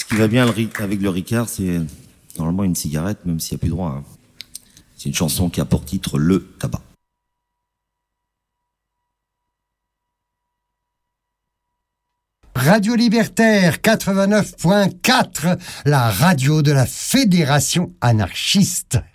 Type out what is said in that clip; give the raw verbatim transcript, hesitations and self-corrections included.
Ce qui va bien avec le Ricard, c'est normalement une cigarette, même s'il n'y a plus droit. Hein. C'est une chanson qui a pour titre Le tabac. Radio Libertaire quatre-vingt-neuf point quatre, la radio de la Fédération anarchiste.